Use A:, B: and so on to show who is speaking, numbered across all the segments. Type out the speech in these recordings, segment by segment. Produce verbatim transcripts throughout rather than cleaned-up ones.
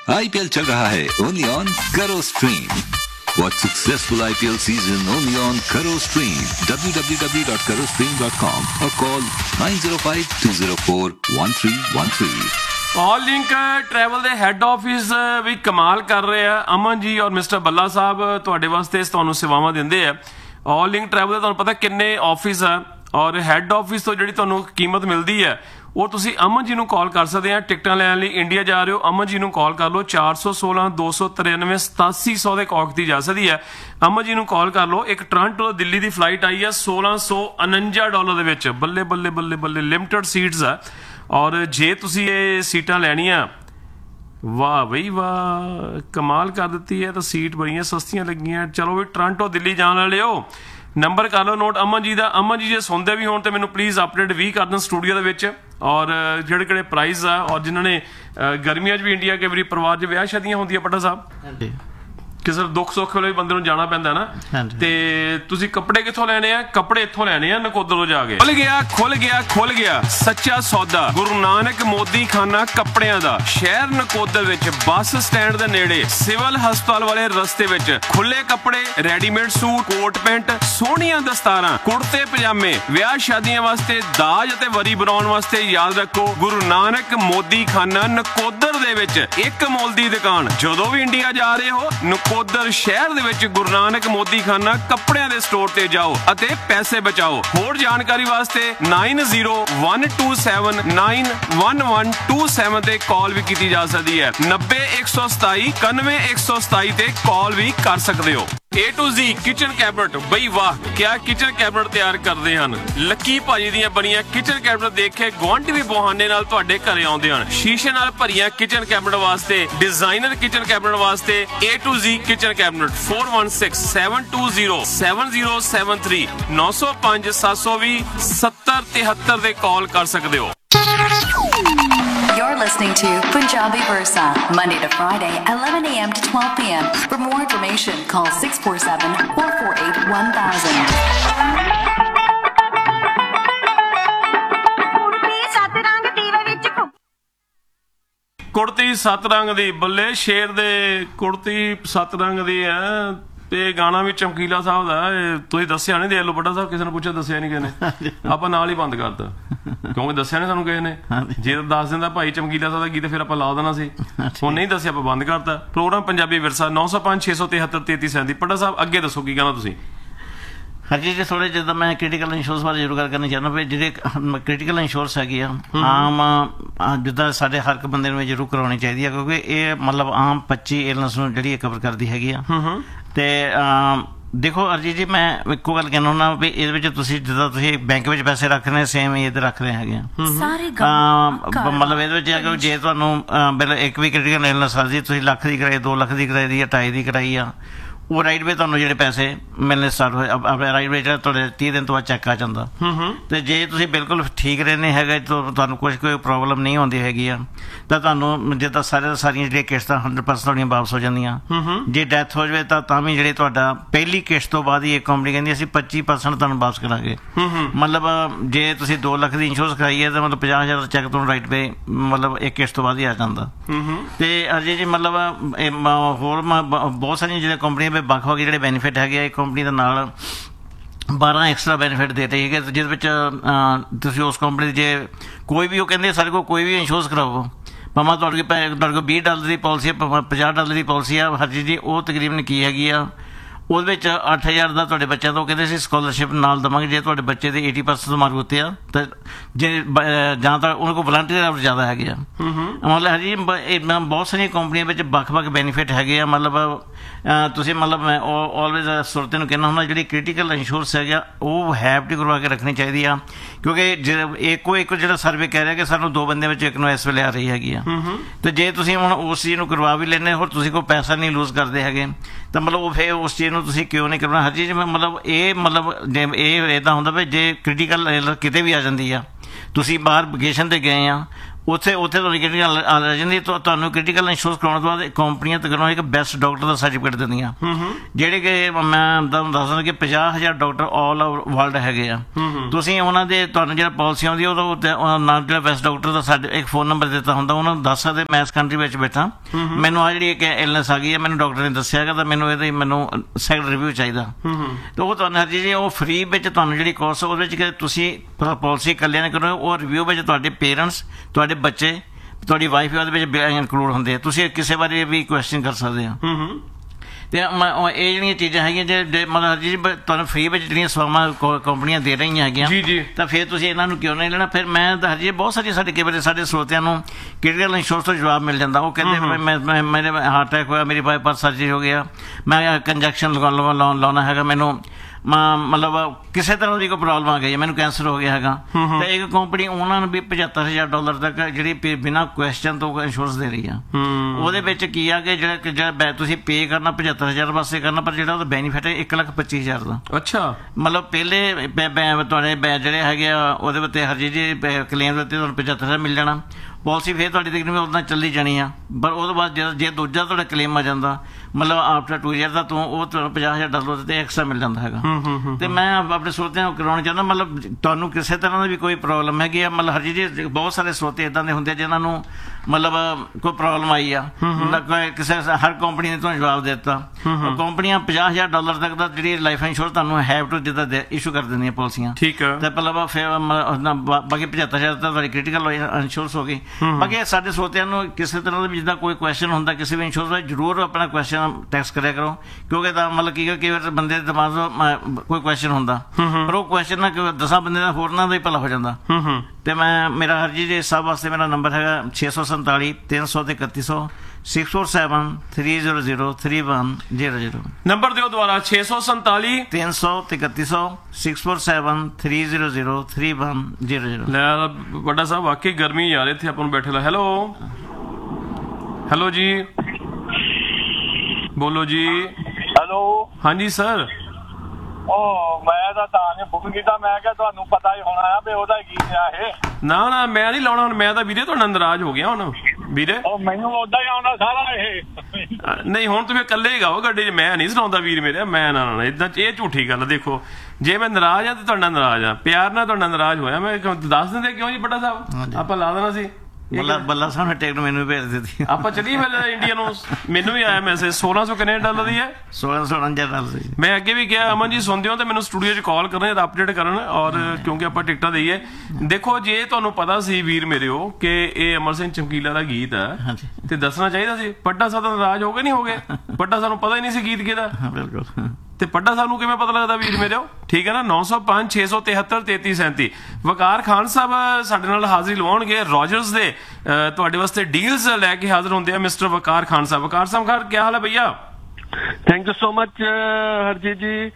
A: IPL चल रहा है ओनली ऑन करो stream. Watch successful I P L season only on Karo Stream. w w w dot karo stream dot com or call nine zero five two zero four one three one three.
B: All link travel ਦੇ head office ਵੀ ਕਮਾਲ ਕਰ ਰਹੇ ਆ. ਅਮਨ ਜੀ ਔਰ mister ਬੱਲਾ ਸਾਹਿਬ ਤੁਹਾਡੇ ਵਾਸਤੇ ਤੁਹਾਨੂੰ ਸੇਵਾਵਾਂ ਦਿੰਦੇ ਆ. ऑल लिंक ट्रैवल ਦੇ ਤੁਹਾਨੂੰ ਪਤਾ ਕਿੰਨੇ ਆਫਿਸ ਆ ਔਰ ਹੈੱਡ ਆਫਿਸ ਤੋਂ ਜਿਹੜੀ ਤੁਹਾਨੂੰ ਕੀਮਤ ਮਿਲਦੀ ਹੈ ਉਹ ਤੁਸੀਂ ਅਮਨ ਜੀ ਨੂੰ ਕਾਲ ਕਰ ਸਕਦੇ ਆ. ਟਿਕਟਾਂ ਲੈਣ ਲਈ ਇੰਡੀਆ ਜਾ ਰਹੇ ਹੋ, ਅਮਨ ਜੀ ਨੂੰ ਕਾਲ ਕਰ ਲਓ. ਚਾਰ ਸੌ ਸੋਲਾਂ ਦੋ ਸੌ ਤਰਾਨਵੇਂ ਸਤਾਸੀ ਸੌ ਦੇ ਕਾਲ ਕੀਤੀ ਜਾ ਸਕਦੀ ਹੈ. ਅਮਨ ਜੀ ਨੂੰ ਕਾਲ ਕਰ ਲਓ. ਇੱਕ ਟੋਰਾਂਟੋ ਤੋਂ ਦਿੱਲੀ ਦੀ ਫਲਾਈਟ ਆਈ ਹੈ ਸੋਲਾਂ ਸੌ ਉਣੰਜਾ ਡਾਲਰ ਦੇ ਵਿੱਚ. ਬੱਲੇ ਬੱਲੇ ਬੱਲੇ ਬੱਲੇ ਲਿਮਟਡ ਸੀਟਸ ਆ. ਔਰ ਜੇ ਤੁਸੀਂ ਇਹ ਸੀਟਾਂ ਲੈਣੀਆਂ, ਵਾਹ ਬਈ ਵਾਹ, ਕਮਾਲ ਕਰ ਦਿੱਤੀ ਹੈ. ਤਾਂ ਸੀਟ ਬੜੀਆਂ ਸਸਤੀਆਂ ਲੱਗੀਆਂ. ਚਲੋ ਵੀ ਟੋਰਾਂਟੋ ਦਿੱਲੀ ਜਾਣ ਵਾਲੇ ਹੋ, ਨੰਬਰ ਕਰ ਲਓ ਨੋਟ ਅਮਨ ਜੀ ਦਾ. ਅਮਨ ਜੀ ਜੇ ਸੁਣਦੇ ਵੀ ਹੋਣ ਤਾਂ ਮੈਨੂੰ ਪਲੀਜ਼ ਅਪਡੇਟ ਵੀ ਕਰ ਦੇਣ ਸਟੂਡੀਓ ਦੇ ਵਿੱਚ. ਔਰ ਜਿਹੜੇ ਕਿਹੜੇ ਪ੍ਰਾਈਜ਼ ਆ, ਔਰ ਜਿਨ੍ਹਾਂ ਨੇ ਗਰਮੀਆਂ 'ਚ ਵੀ ਇੰਡੀਆ ਕਈ ਵਾਰੀ ਪਰਿਵਾਰ 'ਚ ਵਿਆਹ ਸ਼ਾਦੀਆਂ ਹੁੰਦੀਆਂ ਪੱਟਾ ਸਾਹਿਬ, ਕਿਸੇ ਦੁੱਖ ਸੁੱਖ ਵੇਲੇ ਬੰਦੇ ਨੂੰ ਜਾਣਾ ਪੈਂਦਾ ਨਾ, ਤੇ ਤੁਸੀਂ ਕੱਪੜੇ ਕਿੱਥੋਂ ਲੈਣੇ ਆ? ਕੱਪੜੇ ਇੱਥੋਂ ਲੈਣੇ ਆ ਨਕੋਦਰੋਂ ਜਾ ਕੇ. ਖੁੱਲ ਗਿਆ ਖੁੱਲ ਗਿਆ ਖੁੱਲ ਗਿਆ ਸੱਚਾ ਸੌਦਾ ਗੁਰੂ ਨਾਨਕ ਮੋਦੀ ਖਾਨਾ ਕੱਪੜਿਆਂ ਦਾ, ਸ਼ਹਿਰ ਨਕੋਦਰ ਵਿੱਚ ਬੱਸ ਸਟੈਂਡ ਦੇ ਨੇੜੇ ਸਿਵਲ ਹਸਪਤਾਲ ਵਾਲੇ ਰਸਤੇ ਵਿੱਚ. ਖੁੱਲੇ ਕੱਪੜੇ, ਰੈਡੀਮੇਡ ਸੂਟ, ਕੋਟ ਪੈਂਟ, ਸੋਹਣੀਆਂ ਦਸਤਾਰਾਂ, ਕੁੜਤੇ ਪਜਾਮੇ, ਵਿਆਹ ਸ਼ਾਦੀਆਂ ਵਾਸਤੇ, ਦਾਜ ਅਤੇ ਵਰੀ ਬਣਾਉਣ ਵਾਸਤੇ. ਯਾਦ ਰੱਖੋ ਗੁਰੂ ਨਾਨਕ ਮੋਦੀ ਖਾਨਾ ਨਕੋਦਰ ਦੇ ਵਿੱਚ ਇੱਕ ਮੁੱਲ ਦੀ ਦੁਕਾਨ. ਜਦੋਂ ਵੀ ਇੰਡੀਆ ਜਾ ਰਹੇ ਹੋ ਨਕੋਦਰ ਸ਼ਹਿਰ ਦੇ ਵਿੱਚ ਗੁਰੂ ਨਾਨਕ ਮੋਦੀ ਖਾਨਾ ਕੱਪੜਿਆਂ ਦੇ ਸਟੋਰ ਤੇ ਜਾਓ ਅਤੇ ਪੈਸੇ ਬਚਾਓ. ਹੋਰ ਜਾਣਕਾਰੀ ਵਾਸਤੇ nine zero one two seven nine one one two seven ਤੇ ਕਾਲ ਵੀ ਕੀਤੀ ਜਾ ਸਕਦੀ ਹੈ. ਨੱਬੇ ਇੱਕ ਸੌ ਸਤਾਈ ਇਕਾਨਵੇਂ ਇੱਕ ਸੌ ਸਤਾਈ ਤੇ ਕਾਲ ਵੀ ਕਰ ਸਕਦੇ ਹੋ. A to Z kitchen cabinet, ਬਈ ਵਾਹ ਕਿਆ ਕਿਚਨ ਕੈਬਨਟ ਤਿਆਰ ਕਰਦੇ ਹਨ. ਲੱਕੀ ਭਾਜੀ ਦੀਆਂ ਬਣੀਆਂ ਕਿਚਨ ਕੈਬਨਟ ਦੇਖ ਕੇ ਗੁਆਂਢੀ ਵੀ ਬਹਾਨੇ ਨਾਲ ਤੁਹਾਡੇ ਘਰੇ ਆਉਂਦੇ ਹਨ. ਸ਼ੀਸ਼ੇ ਨਾਲ ਭਰੀਆਂ ਕਿਚਨ ਕੈਬਨਟ ਵਾਸਤੇ, ਡਿਜ਼ਾਈਨਰ ਕਿਚਨ ਕੈਬਨਟ ਵਾਸਤੇ A to Z kitchen cabinet. four one six seven two zero seven zero seven three ਨੌ ਸੌ ਪੰਜ ਸੱਤ ਸੌ ਵੀਹ ਸੱਤਰ ਤਿਹੱਤਰ ਦੇ ਕਾਲ ਕਰ ਸਕਦੇ ਹੋ.
C: You're listening to Punjabi Versa, Monday to Friday, eleven a m to twelve p m For more information, call six four seven four four eight one thousand.
B: ਕੁੜਤੀ ਸੱਤ ਰੰਗ ਦੀ, ਬੱਲੇ ਸ਼ੇਰ ਦੇ ਕੁੜਤੀ ਸੱਤ ਰੰਗ ਦੀ ਹੈ. ਤੇ ਗਾਣਾ ਵੀ ਚਮਕੀਲਾ ਸਾਹਿਬ ਦਾ. ਤੁਸੀਂ ਦੱਸਿਆ ਨਹੀਂ, ਦੇਖ ਲਓ ਬੱਟਾ ਸਾਹਿਬ, ਕਿਸੇ ਨੇ ਪੁੱਛਿਆ ਦੱਸਿਆ ਨਹੀਂ ਕਿਸੇ ਨੇ, ਆਪਾਂ ਨਾਲ ਹੀ ਬੰਦ ਕਰਤਾ ਕਿਉਂਕਿ ਦੱਸਿਆ ਨਹੀਂ ਸਾਨੂੰ ਕਿਸੇ ਨੇ. ਜੇ ਤਾਂ ਦੱਸ ਦਿੰਦਾ ਭਾਈ ਚਮਕੀਲਾ ਸਾਹਿਬ ਦਾ ਗੀਤ ਫਿਰ ਆਪਾਂ ਲਾ ਦੇਣਾ ਸੀ. ਹੁਣ ਨਹੀਂ ਦੱਸਿਆ, ਆਪਾਂ ਬੰਦ ਕਰਤਾ. ਪ੍ਰੋਗਰਾਮ ਪੰਜਾਬੀ ਵਿਰਸਾ ਨੌ ਸੌ ਪੰਜ ਛੇ ਸੌ ਤਿਹੱਤਰ ਤੇਤੀ ਸੈਂਤੀ. ਪੱਟਾ ਸਾਹਿਬ ਅੱਗੇ ਦੱਸੋ ਕੀ ਕਹਿਣਾ ਤੁਸੀਂ?
D: ਹਾਂਜੀ ਜੀ, ਥੋੜ੍ਹੇ ਜਿੱਦਾਂ ਮੈਂ ਕ੍ਰਿਟੀਕਲ ਇੰਸ਼ੋਰੈਂਸ ਬਾਰੇ ਜ਼ਰੂਰ ਗੱਲ ਕਰਨੀ ਚਾਹੁੰਦਾ ਵੀ ਜਿਹੜੇ ਕ੍ਰਿਟੀਕਲ ਇੰਸ਼ੋਰੈਂਸ ਹੈਗੀ ਆ ਆਮ ਜਿੱਦਾਂ ਸਾਡੇ ਹਰ ਇੱਕ ਬੰਦੇ ਨੂੰ ਜ਼ਰੂਰ ਕਰਵਾਉਣੀ ਚਾਹੀਦੀ ਆ, ਕਿਉਂਕਿ ਇਹ ਮਤਲਬ ਆਮ ਪੱਚੀ ਇਲਨੈਸ ਨੂੰ ਜਿਹੜੀ ਕਵਰ ਕਰਦੀ ਹੈਗੀ ਆ. ਤੇ ਦੇਖੋ ਅਰਜੀਤ ਜੀ, ਮੈਂ ਇੱਕੋ ਗੱਲ ਕਹਿਣਾ ਹੁੰਦਾ ਵੀ ਇਹਦੇ ਵਿੱਚ ਤੁਸੀਂ ਜਿੱਦਾਂ ਤੁਸੀਂ ਬੈਂਕ ਵਿੱਚ ਪੈਸੇ ਰੱਖਦੇ ਸੇਮ ਹੀ ਇਹਦੇ ਰੱਖਦੇ ਹੈਗੇ ਆ. ਮਤਲਬ ਇਹਦੇ ਵਿੱਚ ਹੈਗਾ ਜੇ ਤੁਹਾਨੂੰ ਬਿਲ ਇੱਕ ਵੀ ਕ੍ਰਿਟੀਕਲ ਇਲਨੈਸ ਆ ਜੀ, ਤੁਸੀਂ ਲੱਖ ਦੀ ਕਰਾਈ, ਦੋ ਲੱਖ ਦੀ ਕਰਾਈ ਦੀ, ਢਾਈ ਦੀ ਕਰਾਈ ਆ, ਉਹ ਰਾਈਟ ਵੇ ਤੁਹਾਨੂੰ ਜਿਹੜੇ ਪੈਸੇ ਮਿਲਣੇ ਸਟਾਰਟ ਹੋਏ. ਰਾਈਟ ਵੇ ਜਿਹੜਾ ਤੁਹਾਡੇ ਤੀਹ ਦਿਨ ਤੋਂ ਬਾਅਦ ਚੈੱਕ ਆ ਜਾਂਦਾ. ਤੇ ਜੇ ਤੁਸੀਂ ਬਿਲਕੁਲ ਠੀਕ ਰਹਿੰਦੇ ਹੈਗੇ, ਤੁਹਾਨੂੰ ਕੁਛ ਕੋਈ ਪ੍ਰੋਬਲਮ ਨਹੀਂ ਆਉਂਦੀ ਹੈਗੀ ਆ, ਤਾਂ ਤੁਹਾਨੂੰ ਜਿੱਦਾਂ ਸਾਰੇ ਸਾਰੀਆਂ ਜਿਹੜੀਆਂ ਕਿਸ਼ਤਾਂ ਹੰਡਰਡ ਪਰਸੈਂਟ ਤੁਹਾਡੀਆਂ ਵਾਪਸ ਹੋ ਜਾਂਦੀਆਂ. ਜੇ ਡੈਥ ਹੋ ਜਾਵੇ ਤਾਂ ਤਾਂ ਵੀ ਜਿਹੜੇ ਤੁਹਾਡਾ ਪਹਿਲੀ ਕਿਸ਼ਤ ਤੋਂ ਬਾਅਦ ਹੀ ਇੱਕ ਕੰਪਨੀ ਕਹਿੰਦੀ ਅਸੀਂ ਪੱਚੀ ਪਰਸੈਂਟ ਤੁਹਾਨੂੰ ਵਾਪਸ ਕਰਾਂਗੇ. ਮਤਲਬ ਜੇ ਤੁਸੀਂ ਦੋ ਲੱਖ ਦੀ ਇੰਸ਼ੋਰੈਂਸ ਕਰਾਈ ਹੈ ਤਾਂ ਮਤਲਬ ਪੰਜਾਹ ਹਜ਼ਾਰ ਦਾ ਚੈੱਕ ਤੁਹਾਨੂੰ ਰਾਈਟ ਵੇ ਮਤਲਬ ਇੱਕ ਕਿਸ਼ਤ ਤੋਂ ਬਾਅਦ ਹੀ ਆ ਜਾਂਦਾ. ਤੇ ਅਜੇ ਜੀ ਮਤਲਬ ਹੋਰ ਬਹੁਤ ਸਾਰੀਆਂ ਜਿਹੜੀਆਂ ਕੰਪਨੀਆਂ ਵੱਖ ਵੱਖ ਜਿਹੜੇ ਬੈਨੀਫਿਟ ਹੈਗੇ ਆ, ਇਹ ਕੰਪਨੀ ਦੇ ਨਾਲ ਬਾਰਾਂ ਐਕਸਟਰਾ ਬੈਨੀਫਿਟ ਦੇ ਰਹੇ ਹੈਗੇ, ਜਿਹਦੇ ਵਿੱਚ ਤੁਸੀਂ ਉਸ ਕੰਪਨੀ ਦੀ ਜੇ ਕੋਈ ਵੀ ਉਹ ਕਹਿੰਦੇ ਸਾਡੇ ਕੋਲ ਕੋਈ ਵੀ ਇੰਸ਼ੋਰੈਂਸ ਕਰਾਓ, ਭਾਵੇਂ ਤੁਹਾਡੇ ਕੋਲ ਤੁਹਾਡੇ ਕੋਲ ਵੀਹ ਡਾਲਰ ਦੀ ਪਾਲਿਸੀ ਆ, ਭਾਵੇਂ ਪੰਜਾਹ ਡਾਲਰ ਦੀ ਪਾਲਿਸੀ ਆ, ਹਰ ਜੀ ਉਹ ਤਕਰੀਬਨ ਕੀ ਹੈਗੀ ਆ, ਉਹਦੇ ਵਿੱਚ ਅੱਠ ਹਜ਼ਾਰ ਦਾ ਤੁਹਾਡੇ ਬੱਚਿਆਂ ਤੋਂ ਕਹਿੰਦੇ ਸੀ ਸਕੋਲਰਸ਼ਿਪ ਨਾਲ ਦੇਵਾਂਗੇ ਜੇ ਤੁਹਾਡੇ ਬੱਚੇ ਦੇ eighty percent ਮਾਰਕ ਉੱਤੇ ਆ, ਤਾਂ ਜੇ ਜਾਂ ਤਾਂ ਉਹਨਾਂ ਕੋਲ ਵਲੰਟੀਅਰ ਜ਼ਿਆਦਾ ਹੈਗੇ ਆ. ਮਤਲਬ ਹਜੀ ਬਹੁਤ ਸਾਰੀਆਂ ਕੰਪਨੀਆਂ ਵਿੱਚ ਵੱਖ ਵੱਖ ਬੈਨੀਫਿਟ ਹੈਗੇ ਆ. ਮਤਲਬ ਤੁਸੀਂ ਮਤਲਬ ਮੈਂ ਆਲਵੇਜ਼ ਸੁਰਤੇ ਨੂੰ ਕਹਿੰਦਾ ਹੁੰਦਾ ਜਿਹੜੀ ਕ੍ਰਿਟੀਕਲ ਇੰਸ਼ੋਰੈਂਸ ਹੈਗਾ ਉਹ ਹੈਬਿਟ ਕਰਵਾ ਕੇ ਰੱਖਣੀ ਚਾਹੀਦੀ ਆ, ਕਿਉਂਕਿ ਇੱਕੋ ਇੱਕ ਜਿਹੜਾ ਸਰਵੇ ਕਹਿ ਰਿਹਾ ਕਿ ਸਾਨੂੰ ਦੋ ਬੰਦਿਆਂ ਵਿੱਚ ਇੱਕ ਨੂੰ ਇਸ ਵੇਲੇ ਆ ਰਹੀ ਹੈਗੀ ਆ. ਤੇ ਜੇ ਤੁਸੀਂ ਹੁਣ ਉਸ ਚੀਜ਼ ਨੂੰ ਕਰਵਾ ਵੀ ਲੈਂਦੇ ਹੋਰ ਤੁਸੀਂ ਕੋਈ ਪੈਸਾ ਨਹੀਂ ਲੂਜ਼ ਕਰਦੇ ਹੈਗੇ, ਤਾਂ ਮਤਲਬ ਉਹ ਫਿਰ ਉਸ ਚੀਜ਼ ਨੂੰ ਤੁਸੀਂ ਕਿਉਂ ਨਹੀਂ ਕਰਵਾਉਣਾ? ਹਰ ਚੀਜ਼ ਮਤਲਬ ਇਹ ਮਤਲਬ ਜੇ ਇਹ ਇੱਦਾਂ ਹੁੰਦਾ ਵੀ ਜੇ ਕ੍ਰਿਟੀਕਲ ਕਿਤੇ ਵੀ ਆ ਜਾਂਦੀ ਆ, ਤੁਸੀਂ ਬਾਹਰ ਵਕੇਸ਼ਨ 'ਤੇ ਗਏ ਆ, ਉੱਥੇ ਉੱਥੇ ਤੁਹਾਨੂੰ ਕ੍ਰਿਟੀਕਲ ਆ ਜਾਂਦੀ, ਤੁਹਾਨੂੰ ਕ੍ਰਿਟੀਕਲ ਇੰਸ਼ੋਰੈਂਸ ਕਰਾਉਣ ਤੋਂ ਬਾਅਦ ਕੰਪਨੀਆਂ ਤਕਰੀਬਨ ਇੱਕ ਬੈਸਟ ਡਾਕਟਰ ਦਾ ਸਰਟੀਫਿਕੇਟ ਦਿੰਦੀਆਂ, ਜਿਹੜੇ ਕਿ ਮੈਂ ਤੁਹਾਨੂੰ ਦੱਸਦਾ ਕਿ ਪੰਜਾਹ ਹਜ਼ਾਰ ਡਾਕਟਰ ਆਲ ਓਵਰ ਵਰਲਡ ਹੈਗੇ ਆ। ਤੁਸੀਂ ਉਹਨਾਂ ਦੇ ਤੁਹਾਨੂੰ ਜਿਹੜਾ ਪਾਲਿਸੀ ਆਉਂਦੀ ਉਹਦਾ ਉੱਤੇ ਨਾਲ ਜਿਹੜਾ ਬੈਸਟ ਡਾਕਟਰ ਦਾ ਸਾਡੇ ਇੱਕ ਫੋਨ ਨੰਬਰ ਦਿੱਤਾ ਹੁੰਦਾ, ਉਹਨਾਂ ਨੂੰ ਦੱਸ ਸਕਦੇ ਮੈਂ ਇਸ ਕੰਟਰੀ ਵਿੱਚ ਬੈਠਾ, ਮੈਨੂੰ ਆਹ ਜਿਹੜੀ ਇੱਕ ਇਲਨੈਸ ਆ ਗਈ ਹੈ, ਮੈਨੂੰ ਡਾਕਟਰ ਨੇ ਦੱਸਿਆ ਹੈਗਾ, ਤਾਂ ਮੈਨੂੰ ਇਹਦੇ ਮੈਨੂੰ ਸੈਕੰਡ ਰਿਵਿਊ ਚਾਹੀਦਾ, ਤਾਂ ਉਹ ਤੁਹਾਨੂੰ ਹਰ ਚੀਜ਼ ਉਹ ਫ੍ਰੀ ਵਿੱਚ ਤੁਹਾਨੂੰ ਜਿਹੜੀ ਕੋਰਸ ਉਹਦੇ ਵਿੱਚ ਕਿ ਤੁਸੀਂ ਪਾਲਿਸੀ ਇਕੱਲਿਆਂ ਨੇ ਕਰੋ, ਉਹ ਰਿਵਿਊ ਵਿੱਚ ਤੁਹਾਡੇ ਪੇਰੈਂਟਸ, ਤੁਹਾਡੇ ਬੱਚੇ, ਤੁਹਾਡੀ ਵਾਈਫ ਉਹਦੇ ਵਿੱਚ ਇਨਕਲੂਡ ਹੁੰਦੇ ਆ, ਤੁਸੀਂ ਕਿਸੇ ਬਾਰੇ ਵੀ ਕੁਐਸਚਨ ਕਰ ਸਕਦੇ ਹੋ। ਤੇ ਇਹ ਜਿਹੜੀਆਂ ਚੀਜ਼ਾਂ ਹੈਗੀਆਂ ਜੇ ਮਤਲਬ ਜੀ ਤੁਹਾਨੂੰ ਫ੍ਰੀ ਵਿੱਚ ਜਿਹੜੀਆਂ ਸੇਵਾਵਾਂ ਕੰਪਨੀਆਂ ਦੇ ਰਹੀਆਂ ਹੈਗੀਆਂ, ਤਾਂ ਫਿਰ ਤੁਸੀਂ ਇਹਨਾਂ ਨੂੰ ਕਿਉਂ ਨਹੀਂ ਲੈਣਾ। ਫਿਰ ਮੈਂ ਹਰਜੀ ਬਹੁਤ ਸਾਰੀ ਸਾਡੇ ਕਈ ਵਾਰੀ ਸਾਡੇ ਸਰੋਤਿਆਂ ਨੂੰ ਕ੍ਰਿਟੀਕਲ ਇੰਸ਼ੋਰੈਂਸ ਤੋਂ ਜਵਾਬ ਮਿਲ ਜਾਂਦਾ, ਉਹ ਕਹਿੰਦੇ ਮੈਂ ਮੇਰੇ ਹਾਰਟ ਅਟੈਕ ਹੋਇਆ, ਮੇਰੀ ਬਾਈਪਾਸ ਸਰਜਰੀ ਹੋ ਗਿਆ, ਮੈਂ ਕੰਜੈਕਸ਼ਨ ਲਗਾ ਲਾਉਣਾ ਹੈਗਾ, ਮੈਨੂੰ ਮਤਲਬ ਕਿਸੇ ਤਰ੍ਹਾਂ ਦੀ ਕੋਈ ਪ੍ਰੋਬਲਮ ਆ ਗਈ ਹੈ, ਮੈਨੂੰ ਕੈਂਸਰ ਹੋ ਗਿਆ ਹੈਗਾ, ਤਾਂ ਇੱਕ ਕੰਪਨੀ ਉਹਨਾਂ ਨੂੰ ਵੀ ਪਝੱਤਰ ਹਜ਼ਾਰ ਡਾਲਰ ਤੱਕ ਜਿਹੜੀ ਬਿਨਾਂ ਕੁਐਸਚਨ ਤੋਂ ਇੰਸ਼ੋਰੈਂਸ ਦੇ ਰਹੀ ਆ। ਉਹਦੇ ਵਿੱਚ ਕੀ ਆ ਕਿ ਜਿਹੜਾ ਜਿਹੜਾ ਤੁਸੀਂ ਪੇ ਕਰਨਾ ਪਝੱਤਰ ਹਜ਼ਾਰ ਵਾਸਤੇ ਕਰਨਾ, ਪਰ ਜਿਹੜਾ ਉਹਦਾ ਬੈਨੀਫਿਟ ਹੈ ਇੱਕ ਲੱਖ ਪੱਚੀ ਹਜ਼ਾਰ ਦਾ। ਅੱਛਾ, ਮਤਲਬ ਪਹਿਲੇ ਤੁਹਾਡੇ ਜਿਹੜੇ ਹੈਗੇ ਆ ਉਹਦੇ ਉੱਤੇ ਹਰ ਜੀ ਕਲੇਮ ਦੇ ਉੱਤੇ ਤੁਹਾਨੂੰ ਪਝੱਤਰ ਹਜ਼ਾਰ ਮਿਲ ਜਾਣਾ, ਪਾਲਿਸੀ ਫਿਰ ਤੁਹਾਡੀ ਤਕਰੀਬਨ ਉੱਦਾਂ ਚੱਲੀ ਜਾਣੀ ਆ, ਪਰ ਉਹਦੇ ਬਾਅਦ ਜੇ ਜੇ ਦੂਜਾ ਤੁਹਾਡਾ ਕਲੇਮ ਆ ਜਾਂਦਾ ਮਤਲਬ ਆਫਟਰ ਟੂ ਈਅਰ ਦਾ, ਤੋਂ ਉਹ ਤੁਹਾਨੂੰ ਪੰਜਾਹ ਹਜ਼ਾਰ ਡਾਲਰ ਤੇ ਐਕਸਟਰਾ ਮਿਲ ਜਾਂਦਾ ਹੈਗਾ। ਤੇ ਮੈਂ ਆਪਣੇ ਸਰੋਤਿਆਂ ਨੂੰ ਕਰਾਉਣਾ ਚਾਹੁੰਦਾ, ਮਤਲਬ ਤੁਹਾਨੂੰ ਕਿਸੇ ਤਰ੍ਹਾਂ ਦੀ ਵੀ ਕੋਈ ਪ੍ਰੋਬਲਮ ਹੈਗੀ ਆ, ਮਤਲਬ ਹਰ ਜੀ ਬਹੁਤ ਸਾਰੇ ਸਰੋਤੇ ਇੱਦਾਂ ਦੇ ਹੁੰਦੇ ਜਿਨ੍ਹਾਂ ਨੂੰ ਮਤਲਬ ਕੋਈ ਪ੍ਰੋਬਲਮ ਆਈ ਆ, ਕਿਸੇ ਹਰ ਕੰਪਨੀ ਨੇ ਤੁਹਾਨੂੰ ਜਵਾਬ ਦੇ ਦਿੱਤਾ, ਕੰਪਨੀਆਂ ਪੰਜਾਹ ਹਜ਼ਾਰ ਡਾਲਰ ਤੱਕ ਦਾ ਜਿਹੜੀ ਲਾਈਫ ਇੰਸ਼ੋਰੈਂਸ ਤੁਹਾਨੂੰ ਹੈਵ ਟੂ ਜਿੱਦਾਂ ਇਸ਼ੂ ਕਰ ਦਿੰਦੀਆਂ ਪਾਲਿਸੀਆਂ, ਠੀਕ ਹੈ, ਤੇ ਮਤਲਬ ਫਿਰ ਬਾਕੀ ਪਝੱਤਰ ਹਜ਼ਾਰ ਤਾਂ ਤੁਹਾਡੀ ਕ੍ਰਿਟੀਕਲ ਇੰਸ਼ੋਰੈਂਸ ਹੋ ਗਈ। ਬਾਕੀ ਸਾਡੇ ਸਰੋਤਿਆਂ ਨੂੰ ਕਿਸੇ ਤਰ੍ਹਾਂ ਦਾ ਵੀ ਜਿੱਦਾਂ ਕੋਈ ਕੁਐਸਚਨ ਹੁੰਦਾ ਕਿਸੇ ਵੀ ਇੰਸ਼ੋਰੈਂਸ ਵਿੱਚ, ਜ਼ਰੂਰ ਆਪਣਾ ਕੁਐਸਚਨ ਟੈਕਸਟ ਕਰਿਆ ਕਰੋ, ਕਿਉਂਕਿ ਤਾਂ ਮਤਲਬ ਕੀ ਕਈ ਵਾਰ ਬੰਦੇ ਦੇ ਦਿਮਾਗ ਤੋਂ ਕੋਈ ਕੁਐਸਚਨ ਹੁੰਦਾ, ਪਰ ਉਹ ਕੁਐਸਚਨ ਨਾ ਦਸਾਂ ਬੰਦੇ ਦਾ ਹੋਰਨਾਂ ਦਾ ਹੀ ਭਲਾ ਹੋ ਜਾਂਦਾ। ਤੇ ਮੈਂ ਮੇਰਾ ਹਰਜੀ ਜੀ ਸਭ ਵਾਸਤੇ ਮੇਰਾ ਨੰਬਰ ਹੈਗਾ ਛੇ ਸੌ ਸੰਤਾਲੀ ਤਿੰਨ ਸੌ ਤੇ ਇਕੱਤੀ ਸੌ six four seven three zero zero three one zero zero. Number ਦਿਓ ਦੁਬਾਰਾ ਛੇ ਸੌ ਸੰਤਾਲੀ ਤਿੰਨ ਸੌ ਤੇ ਇਕੱਤੀ ਸੌ six four seven three zero zero three one zero zero. ਲੈ ਵੱਡਾ ਸਾਹਿਬ ਵਾਕਈ ਗਰਮੀ ਯਾਰ ਇੱਥੇ ਆਪਾਂ ਨੂੰ ਬੈਠੇ ਲਾ। ਹੈਲੋ ਹੈਲੋ ਜੀ, ਬੋਲੋ ਜੀ।
E: ਹੈਲੋ
D: ਹਾਂਜੀ ਸਰ।
E: ਉਹ ਮੈਂ ਤਾਂ ਤਾਂ ਨਹੀਂ ਬੁੱਕ ਕੀਤਾ, ਮੈਂ ਕਿਹਾ ਤੁਹਾਨੂੰ ਪਤਾ ਹੀ ਹੋਣਾ ਆ ਵੀ ਉਹਦਾ ਕੀ ਆ ਇਹ।
B: ਨਾ ਨਾ ਮੈਂ ਨਹੀਂ ਲਾਉਣਾ ਹੁਣ, ਮੈਂ ਤਾਂ ਵੀਰੇ ਤੁਹਾਡਾ ਨਾਰਾਜ਼ ਹੋ ਗਿਆ ਹੁਣ ਵੀਰੇ।
E: ਉਹ ਮੈਨੂੰ ਉਦਾਂ ਹੀ ਆਉਂਦਾ ਸਾਰਾ ਇਹ।
B: ਨਹੀਂ ਹੁਣ ਤੁਸੀਂ ਇਕੱਲੇ ਹੀ ਗਾਓ ਗੱਡੀ 'ਚ, ਮੈਂ ਨਹੀਂ ਸੁਣਾਉਂਦਾ ਵੀਰ ਮੇਰੇ, ਮੈਂ ਨਾ ਨਾ ਏਦਾਂ ਇਹ ਝੂਠੀ ਗੱਲ। ਦੇਖੋ ਜੇ ਮੈਂ ਨਾਰਾਜ਼ ਆ ਤੇ ਤੁਹਾਡਾ ਨਾਰਾਜ਼ ਆ, ਪਿਆਰ ਨਾਲ ਤੁਹਾਡਾ ਨਾਰਾਜ਼ ਹੋਇਆ, ਮੈਂ ਦੱਸ ਦਿੰਦੇ ਕਿਉਂ ਜੀ ਵੱਡਾ ਸਾਹਿਬ, ਆਪਾਂ ਲਾ ਦੇਣਾ ਸੀ। ਬੱਲਾ ਸਾਹਿਬ ਨੇ ਟਿਕਟ ਮੈਨੂੰ ਭੇਜ ਦਿੱਤੀ, ਆਪਾਂ ਚੱਲੀਏ ਫਿਰ ਇੰਡੀਆ ਨੂੰ। ਮੈਨੂੰ ਵੀ ਆਇਆ ਮੈਸੇਜ ਸੋਲਾਂ ਸੌ ਕਿੰਨੇ ਡਾਲਰ ਦੀ ਹੈ, ਸੋਲਾਂ ਸੌ ਉਣੰਜਾ ਡਾਲਰ। ਮੈਂ ਅੱਗੇ ਵੀ ਕਿਹਾ ਅਮਨ ਜੀ ਸੁਣਦੇ ਹੋ ਤਾਂ ਮੈਨੂੰ ਸਟੂਡੀਓ 'ਚ ਕਾਲ ਕਰਨ, ਅਪਡੇਟ ਕਰਨ, ਔਰ ਕਿਉਂਕਿ ਆਪਾਂ ਟਿਕਟਾਂ ਦੇਈਏ। ਦੇਖੋ ਜੇ ਤੁਹਾਨੂੰ ਪਤਾ ਸੀ ਵੀਰ ਮੇਰੇ ਹੋ ਕਿ ਇਹ ਅਮਰ ਸਿੰਘ ਚਮਕੀਲਾ ਦਾ ਗੀਤ ਹੈ ਤੇ ਦੱਸਣਾ ਚਾਹੀਦਾ ਸੀ। ਪੱਡਾ ਸਾਹਿਬ ਤਾਂ ਨਾਰਾਜ਼ ਹੋ ਗਏ ਨਹੀਂ ਹੋ ਗਏ, ਪੱਡਾ ਸਾਨੂੰ ਪਤਾ ਹੀ ਨਹੀਂ ਸੀ ਗੀਤ ਕਿਹਦਾ, ਬਿਲਕੁਲ। ਤੇ ਪੱਡਾ ਸਾਹਿਬ ਨੂੰ ਕਿਵੇਂ ਪਤਾ ਲੱਗਦਾ ਵੀਰ ਮੇਰੇ ਹੋ, ਠੀਕ ਹੈ ਨਾ। ਨੌ ਸੌ ਪੰਜ ਛੇ ਸੌ ਤਿਹੱਤਰ ਤੇਤੀ ਸੈਂਤੀ। ਵਕਾਰ ਖਾਨ ਸਾਹਿਬ ਸਾਡੇ ਨਾਲ ਹਾਜ਼ਰੀ ਲਵਾਉਣਗੇ ਰੋਜਰਸ ਦੇ, ਤੁਹਾਡੇ ਵਾਸਤੇ ਡੀਲਸ ਲੈ ਕੇ ਹਾਜ਼ਰ ਹੁੰਦੇ ਆ ਮਿਸਟਰ ਵਕਾਰ ਖਾਨ ਸਾਹਿਬ। ਵਕਾਰ ਸਾਹਿਬ ਖਾਨ ਕੀ ਹਾਲ ਹੈ ਭਈਆ?
E: Thank you so much Harjeet ਜੀ।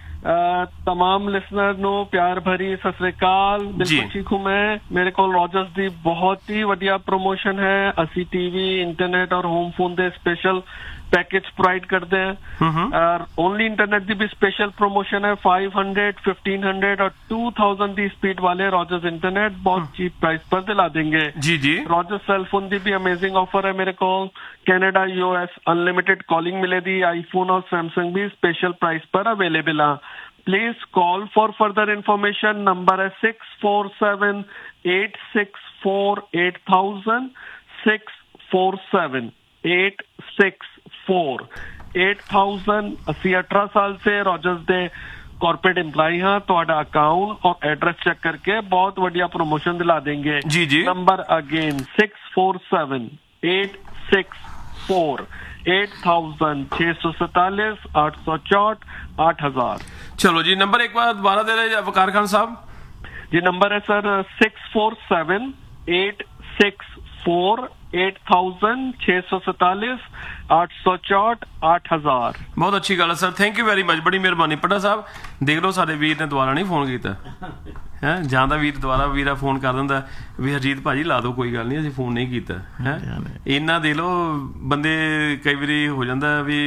E: तमाम लिसनर ਨੂੰ ਪਿਆਰ ਭਰੀ ਸਤਿ ਸ੍ਰੀ ਅਕਾਲ। ਬਿਲਕੁਲ ਠੀਕ ਹੂੰ ਮੈਂ। ਮੇਰੇ ਕੋਲ ਰੋਜਰਸ ਦੀ ਬਹੁਤ ਹੀ ਵਧੀਆ ਪ੍ਰੋਮੋਸ਼ਨ ਹੈ। ਅਸੀਂ ਟੀਵੀ, ਇੰਟਰਨੈਟ ਔਰ ਹੋਮ ਫੋਨ ਦੇ ਸਪੈਸ਼ਲ पैकेज प्रोवाइड करते हैं। और ओनली इंटरनेट की भी स्पेशल प्रमोशन है। फाइव हंड्रेड, फिफ्टीन हंड्रेड और टू थाउजेंड की स्पीड वाले रॉजर्स इंटरनेट बहुत चीप प्राइस पर दिला देंगे। जी जी। रॉजर्स सेल फोन की भी अमेजिंग ऑफर है मेरे को। कनाडा, यूएस अनलिमिटेड कॉलिंग मिलेगी। आईफोन और सैमसंग भी स्पेशल प्राइस पर अवेलेबल है। Please call for further information. Number है six four seven eight six four eight thousand six four seven eight six four eight thousand. अस्सी अठारह साल से रॉजर्स दे कॉर्पोरेट एम्प्लॉय हाँ। तो अकाउंट और एड्रेस चेक करके बहुत बढ़िया प्रमोशन दिला देंगे। जी जी। Number again six four seven eight six four eight thousand छह सौ सैतालीस आठ सौ चौट आठ हजार।
B: चलो जी नंबर एक बार दोबारा दे रहे वकार खान साहब
E: जी। नंबर है sir six four seven eight six four eight thousand छह सौ सैतालीस आठ सौ चौट आठ हजार।
B: बहुत अच्छी गल है sir, thank you very much, बड़ी मेहरबानी। पट्टा साहब देख लो साडे वीर ने दोबारा नहीं फोन किया है, ਜਾਂ ਤਾਂ ਵੀਰ ਦੁਬਾਰਾ ਵੀਰਾ ਫੋਨ ਕਰ ਦਿੰਦਾ ਵੀ ਹਰਜੀਤ ਭਾਜੀ ਲਾ ਦਿਓ ਕੋਈ ਗੱਲ ਨਹੀਂ ਅਸੀਂ ਫੋਨ ਨਹੀਂ ਕੀਤਾ ਹੈ। ਇੰਨਾ ਦੇ ਲਓ ਬੰਦੇ ਕਈ ਵਾਰੀ ਹੋ ਜਾਂਦਾ ਵੀ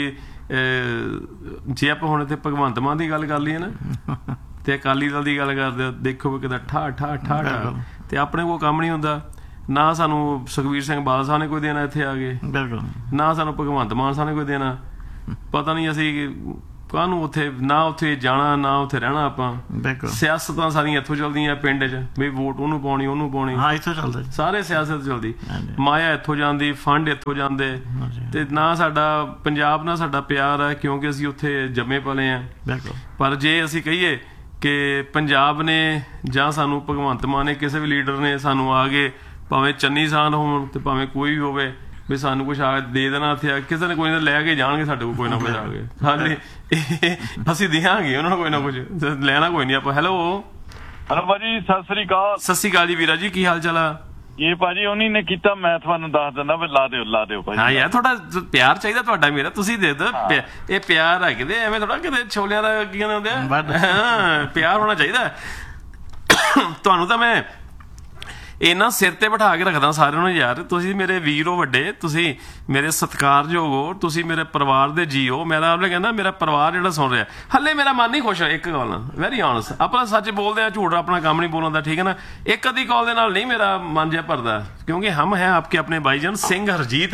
B: ਜੇ ਆਪਾਂ ਹੁਣ ਇੱਥੇ ਭਗਵੰਤ ਮਾਨ ਦੀ ਗੱਲ ਕਰ ਲਈਏ ਨਾ ਤੇ ਅਕਾਲੀ ਦਲ ਦੀ ਗੱਲ ਕਰਦੇ ਦੇਖੋ ਵੀ ਕਿਦਾਂ ਠਾ ਠਾ ਠਾ ਠਾ ਤੇ ਆਪਣੇ ਕੋਲ ਕੰਮ ਨਹੀਂ ਹੁੰਦਾ। ਨਾ ਸਾਨੂੰ ਸੁਖਬੀਰ ਸਿੰਘ ਬਾਦਲ ਸਾਹਿਬ ਨੇ ਕੋਈ ਦੇਣਾ ਇੱਥੇ ਆ ਕੇ,
D: ਬਿਲਕੁਲ
B: ਨਾ ਸਾਨੂੰ ਭਗਵੰਤ ਮਾਨ ਸਾਹਿਬ ਨੇ ਕੋਈ ਦੇਣਾ। ਪਤਾ ਨਹੀਂ ਅਸੀਂ ਕਾਹਨੂੰ ਉੱਥੇ, ਨਾ ਉੱਥੇ ਜਾਣਾ ਨਾ ਉੱਥੇ ਰਹਿਣਾ ਆਪਾਂ।
D: ਬਿਲਕੁਲ
B: ਸਿਆਸਤਾਂ ਸਾਰੀਆਂ ਇੱਥੋਂ ਚੱਲਦੀਆਂ ਪਿੰਡ 'ਚ, ਵੀ ਵੋਟ ਉਹਨੂੰ ਪਾਉਣੀ ਉਹਨੂੰ ਪਾਉਣੀ।
D: ਹਾਂ ਇੱਥੋਂ ਚੱਲਦਾ ਜੀ।
B: ਸਾਰੇ ਸਿਆਸਤ ਚੱਲਦੀ, ਮਾਇਆ ਇੱਥੋਂ ਜਾਂਦੀ, ਫੰਡ ਇੱਥੋਂ ਜਾਂਦੇ, ਤੇ ਨਾ ਸਾਡਾ ਪੰਜਾਬ ਨਾਲ ਸਾਡਾ ਪਿਆਰ ਹੈ ਕਿਉਂਕਿ ਅਸੀਂ ਉੱਥੇ ਜੰਮੇ ਪਲੇ ਆ।
D: ਬਿਲਕੁਲ
B: ਪਰ ਜੇ ਅਸੀਂ ਕਹੀਏ ਕਿ ਪੰਜਾਬ ਨੇ ਜਾਂ ਸਾਨੂੰ ਭਗਵੰਤ ਮਾਨ ਨੇ ਕਿਸੇ ਵੀ ਲੀਡਰ ਨੇ ਸਾਨੂੰ ਆ ਕੇ ਭਾਵੇਂ ਚੰਨੀ ਸਾਨ ਹੋਣ ਤੇ ਭਾਵੇਂ ਕੋਈ ਵੀ ਹੋਵੇ ਵੀ ਸਾਨੂੰ ਕੁਛ ਆ ਦੇ ਦੇਣਾ ਇੱਥੇ, ਕਿਸੇ ਨੇ ਕੋਈ ਨਾ ਲੈ ਕੇ ਜਾਣਗੇ ਸਾਡੇ ਕੋਲ ਕੋਈ ਨਾ ਕੁਛ ਆ ਕੇ, ਹਾਲੇ ਅਸੀਂ ਦਿਆਂਗੇ ਉਹਨਾਂ ਨੂੰ ਕੋਈ ਨਾ ਕੁਛ, ਲੈਣਾ ਕੋਈ ਨਹੀਂ ਆਪਾਂ। ਹੈਲੋ
F: ਹੈਲੋ ਭਾਜੀ ਸਤਿ ਸ੍ਰੀ ਅਕਾਲ।
B: ਸਤਿ ਸ਼੍ਰੀ ਅਕਾਲ ਜੀ ਵੀਰਾ ਜੀ, ਕੀ ਹਾਲ ਚਾਲ ਆ?
F: ਇਹ ਭਾਜੀ ਉਹਨੀ ਨੇ ਕੀਤਾ, ਮੈਂ ਤੁਹਾਨੂੰ ਦੱਸ ਦਿੰਦਾ ਵੀ ਲਾ ਦਿਓ ਲਾ ਦਿਓ ਭਾਜੀ।
B: ਹਾਂ ਯਾਰ ਥੋੜਾ ਪਿਆਰ ਚਾਹੀਦਾ ਤੁਹਾਡਾ ਮੇਰਾ, ਤੁਸੀਂ ਦੇ ਦਿਓ ਇਹ ਪਿਆਰ ਹੈ ਕਿਤੇ ਐਵੇਂ ਥੋੜਾ ਕਿਤੇ ਛੋਲਿਆਂ ਦਾ ਕੀ ਕਹਿੰਦੇ ਹੁੰਦੇ ਆ, ਹਾਂ ਪਿਆਰ ਹੋਣਾ ਚਾਹੀਦਾ। ਤੁਹਾਨੂੰ ਤਾਂ ਮੈਂ ਇਹਨਾਂ ਸਿਰ ਤੇ ਬਿਠਾ ਕੇ ਰੱਖਦਾ ਸਾਰਿਆਂ ਨੂੰ ਯਾਰ, ਤੁਸੀਂ ਮੇਰੇ ਵੀਰ ਹੋ ਵੱਡੇ, ਤੁਸੀਂ ਮੇਰੇ ਸਤਿਕਾਰਯੋਗ ਹੋ, ਤੁਸੀਂ ਮੇਰੇ ਪਰਿਵਾਰ ਦੇ ਜੀ ਹੋ। ਮੇਰਾ ਆਪਨੇ ਕਹਿੰਦਾ ਮੇਰਾ ਪਰਿਵਾਰ ਜਿਹੜਾ ਸੁਣ ਰਿਹਾ ਹਲੇ ਮੇਰਾ ਮਨ ਨਹੀਂ ਖੁਸ਼। ਇੱਕ ਗੱਲ ਨਾਲ ਵੈਰੀ ਔਨੈਸਟ, ਆਪਾਂ ਸੱਚ ਬੋਲਦੇ ਆ, ਝੂਠ ਆਪਣਾ ਕੰਮ ਨਹੀਂ ਬੋਲਣ ਦਾ, ਠੀਕ ਹੈ ਨਾ। ਇੱਕ ਅੱਧੀ ਕਾਲ ਦੇ ਨਾਲ ਨਹੀਂ ਮੇਰਾ ਮਨ ਜਿਹਾ ਭਰਦਾ, ਕਿਉਂਕਿ ਹਮ ਹੈ ਆਪਕੇ ਆਪਣੇ ਭਾਈਜਾਨ ਸਿੰਘ ਹਰਜੀਤ।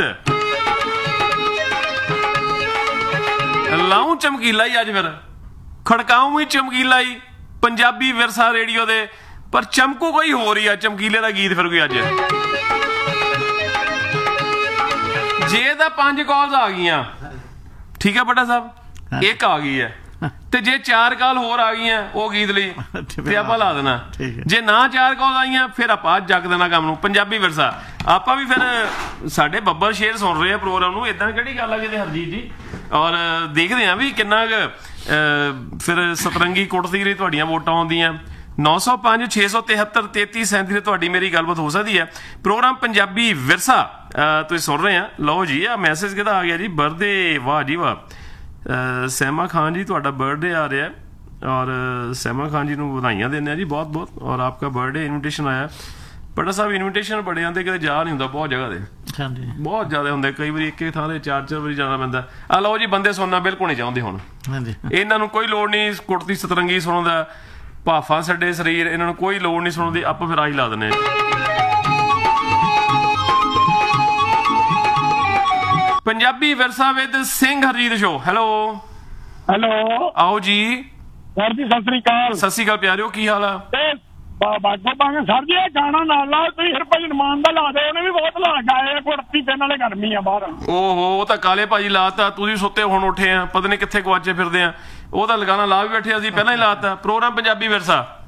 B: ਲਾਉਂ ਚਮਕੀਲਾ ਹੀ ਅੱਜ, ਫਿਰ ਖੜਕਾਉਂ ਵੀ ਚਮਕੀਲਾ ਹੀ ਪੰਜਾਬੀ ਵਿਰਸਾ ਰੇਡੀਓ ਦੇ, ਪਰ ਚਮਕੂ ਕੋਈ ਹੋ ਰਹੀ ਆ ਚਮਕੀਲੇ ਦਾ ਗੀਤ ਫਿਰ ਕੋਈ ਅੱਜ। ਜੇ ਤਾਂ ਪੰਜ ਕਾਲਸ ਆ ਗਈਆਂ ਠੀਕ ਹੈ ਬਟਾ ਸਾਹਿਬ, ਇੱਕ ਆ ਗਈ ਹੈ, ਤੇ ਜੇ ਚਾਰ ਕਾਲ ਹੋਰ ਆ ਗਈਆਂ ਉਹ ਗੀਤ ਲਈ ਤੇ ਆਪਾਂ ਲਾ ਦੇਣਾ। ਜੇ ਨਾ ਚਾਰ ਕਾਲ ਆਈਆਂ ਫਿਰ ਆਪਾਂ ਜੱਗ ਦੇਣਾ ਕੰਮ ਨੂੰ, ਪੰਜਾਬੀ ਵਿਰਸਾ। ਆਪਾਂ ਵੀ ਫਿਰ ਸਾਡੇ ਬੱਬਰ ਸ਼ੇਰ ਸੁਣ ਰਹੇ ਆ ਪ੍ਰੋਗਰਾਮ ਨੂੰ, ਏਦਾਂ ਕਿਹੜੀ ਗੱਲ ਆ ਕਿਤੇ ਹਰਜੀਤ ਜੀ, ਔਰ ਦੇਖਦੇ ਆ ਵੀ ਕਿੰਨਾ ਕੁ ਫਿਰ ਸਤਰੰਗੀ ਕੁੱਟਦੀ ਰਹੀ ਤੁਹਾਡੀਆਂ ਵੋਟਾਂ ਆਉਂਦੀਆਂ। ਨੌ ਸੌ ਪੰਜ ਛੇ ਸੌ ਤਿਹੱਤਰ ਤੇਤੀ ਸੈਂਤੀ ਤੇ ਤੁਹਾਡੀ ਮੇਰੀ ਗੱਲਬਾਤ ਹੋ ਸਕਦੀ ਹੈ। ਪ੍ਰੋਗਰਾਮ ਪੰਜਾਬੀ ਵਿਰਸਾ ਤੁਸੀਂ ਸੁਣ ਰਹੇ ਆ। ਲਓ ਜੀ ਆ ਮੈਸੇਜ ਕਿਹਦਾ ਆ ਗਿਆ ਜੀ, ਬਰਥਡੇ, ਵਾਹ ਜੀ ਵਾਹ, ਸੈਮਾ ਖਾਨ ਜੀ ਤੁਹਾਡਾ ਬਰਥਡੇ ਆ ਰਿਹਾ, ਔਰ ਸੈਮਾ ਖਾਨ ਜੀ ਨੂੰ ਵਧਾਈਆਂ ਦਿੰਦੇ ਆ ਜੀ ਬਹੁਤ ਬਹੁਤ। ਔਰ ਆਪਕਾ ਬਰਥਡੇ ਇਨਵੀਟੇਸ਼ਨ ਆਇਆ। ਬੜਾ ਸਾਹਿਬ ਇਨਵੀਟੇਸ਼ਨ ਬੜੇ ਆਉਂਦੇ, ਕਿਤੇ ਜਾ ਨਹੀਂ ਹੁੰਦਾ, ਬਹੁਤ ਜਗ੍ਹਾ ਦੇ ਬਹੁਤ ਜ਼ਿਆਦਾ ਹੁੰਦੇ, ਕਈ ਵਾਰੀ ਇੱਕ ਇੱਕ ਥਾਂ ਤੇ ਚਾਰ ਚਾਰ ਵਾਰੀ ਜਾਣਾ ਪੈਂਦਾ। ਆ ਲਓ ਜੀ ਬੰਦੇ ਸੁਣਨਾ ਬਿਲਕੁਲ ਨਹੀਂ ਚਾਹੁੰਦੇ ਹੁਣ, ਇਹਨਾਂ ਨੂੰ ਕੋਈ ਲੋੜ ਨਹੀਂ ਕੁੜਤੀ ਸਤਰੰਗੀ ਸੁਣਨ ਦਾ, ਭਾਫਾ ਛੱਡੇ ਸਰੀਰ, ਇਹਨਾਂ ਨੂੰ ਕੋਈ ਲੋੜ ਨਹੀਂ ਸੁਣਨ ਦੀ, ਆਪਾਂ ਫਿਰ ਆਹੀ ਲਾ ਦਿੰਦੇ ਪੰਜਾਬੀ ਵਿਰਸਾ with Singh Harjeet show. Hello
G: hello
B: ਆਓ ਜੀ
G: ਸਰ ਜੀ, ਸਤਿ ਸ੍ਰੀ ਅਕਾਲ।
B: ਸਤਿ ਸ਼੍ਰੀ ਅਕਾਲ ਪਿਆਰਿਓ, ਕੀ ਹਾਲ ਆ?
G: ਬਾਗੋ ਬਾਗ ਸਰ ਜੀ, ਇਹ ਗਾਣਾ ਨਾਲ ਲਾ, ਤੁਸੀਂ ਹਰਭਜਨ ਮਾਨ ਦਾ ਲਾ ਦਿਓ, ਉਹਨੇ ਵੀ ਬਹੁਤ ਲਾ ਗਾਏ, ਕੁੜਤੀ ਤੇ ਨਾਲੇ ਗਰਮੀ ਆ ਬਾਹਰ।
B: ਓਹੋ ਉਹ ਤਾਂ ਕਾਲੇ ਭਾਜੀ ਲਾਤਾ, ਤੁਸੀਂ ਸੁੱਤੇ ਹੁਣ ਉੱਠੇ ਆ, ਪਤਾ ਨਹੀਂ ਕਿੱਥੇ ਗਵਾਚੇ ਫਿਰਦੇ ਆ। ਉਹਦਾ ਲਗਾਣਾ ਲਾ ਵੀ ਬੈਠੇ, ਅਸੀਂ ਪਹਿਲਾਂ ਹੀ ਲਾਤਾ। ਪ੍ਰੋਗਰਾਮ ਪੰਜਾਬੀ ਵਿਰਸਾ